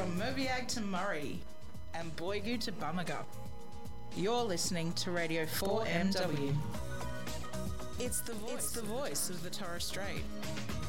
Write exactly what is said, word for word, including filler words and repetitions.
From Moviag to Murray and Boigu to Bamaga, you're listening to Radio four M W. It's the voice, it's the voice of the Torres Strait.